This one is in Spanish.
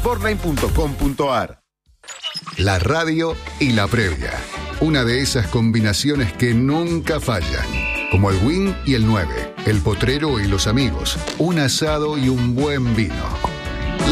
sportline.com.ar. La radio y la previa. Una de esas combinaciones que nunca fallan. Como el win y el 9, el potrero y los amigos, un asado y un buen vino.